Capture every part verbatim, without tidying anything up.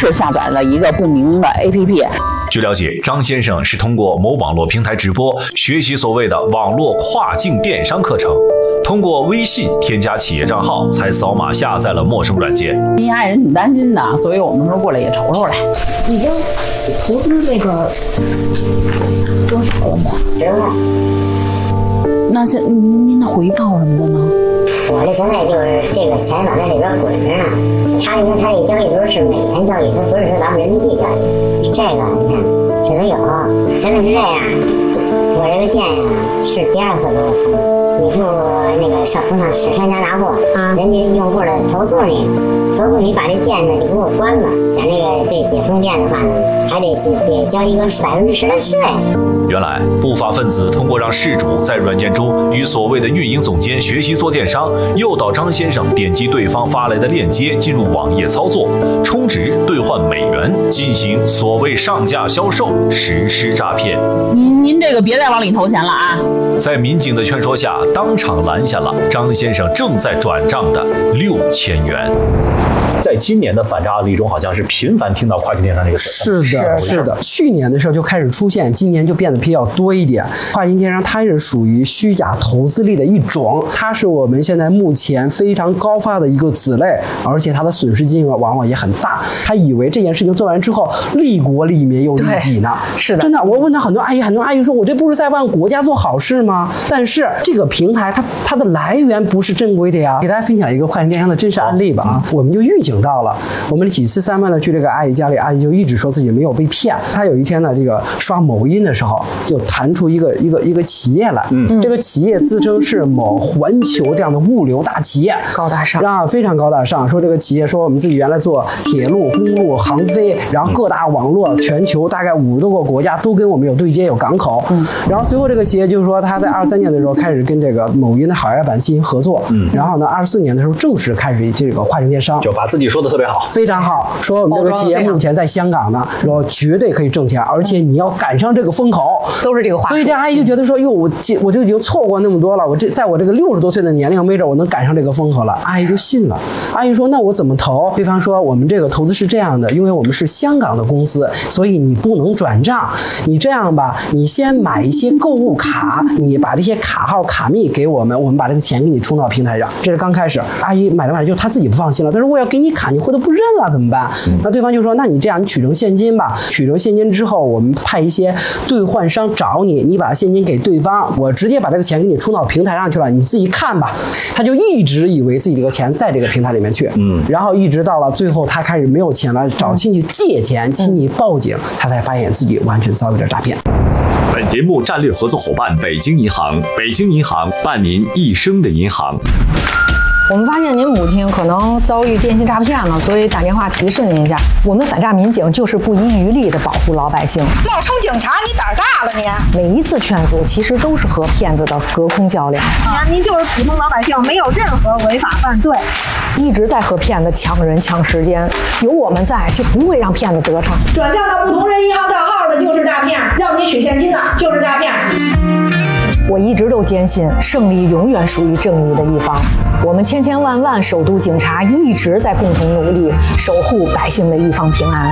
是下载了一个不明的 A P P。 据了解，张先生是通过某网络平台直播学习所谓的网络跨境电商课程，通过微信添加企业账号，才扫码下载了陌生软件。 因为爱人挺担心的，所以我们说过来也瞅瞅来。已经投资这个多少了呢？ 十万。 那现您的回报什么的呢？ 我这现在就是这个钱老在里边滚着呢。他因为他这个交易都是美元交易，它不是说咱们人民币交易。这个你看，这都有。现在是这样，我这个店呀是第二次给我封，你不那个上封上商家拿货，啊，人家用户的投诉你，投诉你把这店呢就给我关了。像这个这解封店的话呢，还得得交一个百分之十的税。 原来不法分子通过让事主在软件中与所谓的运营总监学习做电商，诱导张先生点击对方发来的链接进入网页操作，充值兑换美元，进行所谓上架销售，实施诈骗。 您您这个别再往里投钱了啊！ 在民警的劝说下，当场拦下了张先生正在转账的六千元。 在今年的反诈案例中，好像是频繁听到跨境电商这个词。 是的，是的。去年的时候就开始出现，今年就变得比较多一点。跨境电商它是属于虚假投资类的一种，它是我们现在目前非常高发的一个子类，而且它的损失金额往往也很大。他以为这件事情做完之后，利国利民又利己呢。 是的， 真的。我问他很多阿姨，很多阿姨说，我这不是在帮国家做好事吗？但是这个平台它它的来源不是正规的呀。给大家分享一个跨境电商的真实案例吧啊，我们就预警到了。我们几次三番的去这个阿姨家里，阿姨就一直说自己没有被骗。她有一天呢，这个刷某音的时候，就弹出一个一个一个企业来。嗯，这个企业自称是某环球这样的物流大企业， 高大上啊，非常高大上。说这个企业说我们自己原来做铁路、公路、航飞，然后各大网络，全球大概五十多个国家都跟我们有对接，有港口。嗯，然后随后这个企业就是说他在二三年的时候开始跟这个某音的海外版进行合作。嗯，然后呢，二四年的时候正式开始这个跨境电商， 就把自己说的特别好。 非常好，说我们这个企业目前在香港呢，说绝对可以挣钱，而且你要赶上这个风口， 都是这个话术。 所以这阿姨就觉得说，哟，我我就已经错过那么多了，我这在我这个六十多岁的年龄，没准我能赶上这个风口了。阿姨就信了。阿姨说，那我怎么投？对方说，我们这个投资是这样的，因为我们是香港的公司，所以你不能转账。你这样吧，你先买一些购物卡，你把这些卡号卡密给我们，我们把这个钱给你充到平台上。这是刚开始，阿姨买了买，就她自己不放心了，她说我要给你卡，你回头不认了怎么办？那对方就说，那你这样，你取成现金吧。取成现金之后，我们派一些兑换商找你，你把现金给对方，我直接把这个钱给你充到平台上去了，你自己看吧。他就一直以为自己这个钱在这个平台里面去，嗯，然后一直到了最后，他开始没有钱了，找亲戚借钱，亲戚报警，他才发现自己完全遭遇了诈骗。 本节目战略合作伙伴北京银行，北京银行伴您一生的银行。 我们发现您母亲可能遭遇电信诈骗了，所以打电话提示您一下。我们反诈民警就是不遗余力地保护老百姓。 冒充警察，你胆大了你！ 每一次劝阻其实都是和骗子的隔空较量。 啊，您就是普通老百姓，没有任何违法犯罪， 一直在和骗子抢人抢时间。有我们在，就不会让骗子得逞。 转账到不同人银行账号的就是诈骗，让你取现金的就是诈骗。 我一直都坚信，胜利永远属于正义的一方。我们千千万万首都警察一直在共同努力，守护百姓的一方平安。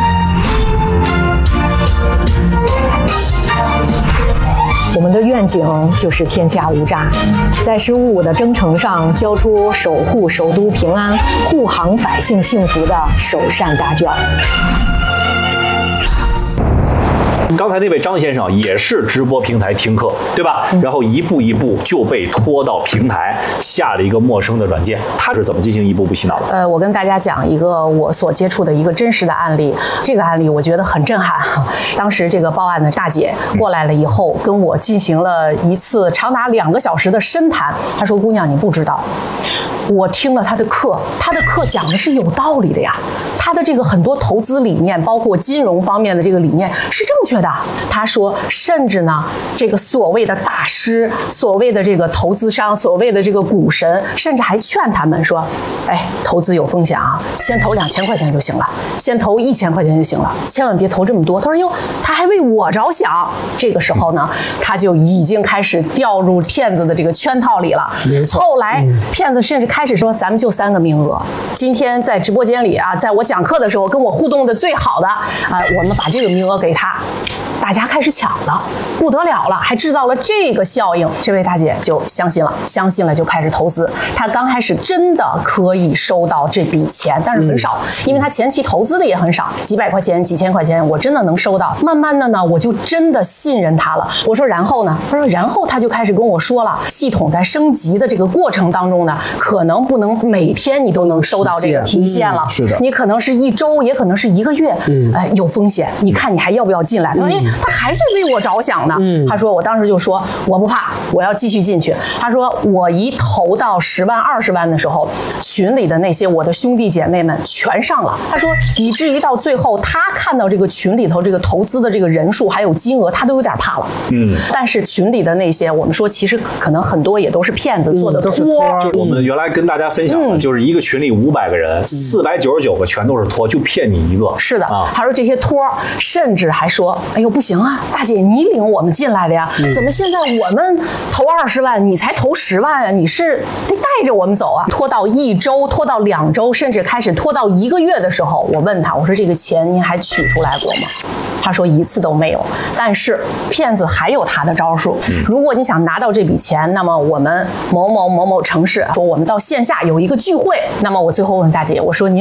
我们的愿景就是天下无诈，在十五五的征程上交出守护首都平安、护航百姓幸福的首善大卷。 刚才那位张先生也是直播平台听课，对吧？嗯、然后一步一步就被拖到平台下了一个陌生的软件，他是怎么进行一步步洗脑的？ 呃，我跟大家讲一个我所接触的一个真实的案例，这个案例我觉得很震撼。当时这个报案的大姐过来了以后，跟我进行了一次长达两个小时的深谈。她说：“姑娘，你不知道，我听了她的课，她的课讲的是有道理的呀。她的这个很多投资理念，包括金融方面的这个理念是正确的。”他说，甚至呢，这个所谓的大师，所谓的这个投资商，所谓的这个股神，甚至还劝他们说，哎，投资有风险啊，先投两千块钱就行了，先投一千块钱就行了，千万别投这么多。他说哟，他还为我着想。这个时候呢，他就已经开始掉入骗子的这个圈套里了。后来骗子甚至开开始说咱们就三个名额，今天在直播间里啊，在我讲课的时候跟我互动的最好的啊、呃，我们把这个名额给他。大家开始抢了，不得了了，还制造了这个效应。这位大姐就相信了，相信了就开始投资。她刚开始真的可以收到这笔钱，但是很少，嗯、因为她前期投资的也很少，几百块钱、几千块钱，我真的能收到。慢慢的呢，我就真的信任她了。我说然后呢？她说然后她就开始跟我说了，系统在升级的这个过程当中呢，可能不能每天你都能收到这个提现了， 嗯、是的， 你可能是一周，也可能是一个月，嗯，哎，有风险，你看你还要不要进来？她说，哎。他还是为我着想呢。嗯，他说，我当时就说我不怕，我要继续进去。他说，我一投到十万、二十万的时候，群里的那些我的兄弟姐妹们全上了。他说，以至于到最后，他看到这个群里头这个投资的这个人数还有金额，他都有点怕了。嗯，但是群里的那些，我们说其实可能很多也都是骗子做的托。 嗯、就是我们原来跟大家分享的，嗯、就是一个群里五百个人，四百九十九个全都是托，就骗你一个。 是的， 啊、 他说这些托，甚至还说，哎呦不行啊。大姐，你领我们进来的呀？嗯、怎么现在我们投二十万，你才投十万啊？你是得带着我们走啊？拖到一周，拖到两周，甚至开始拖到一个月的时候，我问他，我说这个钱您还取出来过吗？他说一次都没有。但是骗子还有他的招数。嗯、如果你想拿到这笔钱，那么我们某某某某城市说我们到线下有一个聚会，那么我最后问大姐，我说您。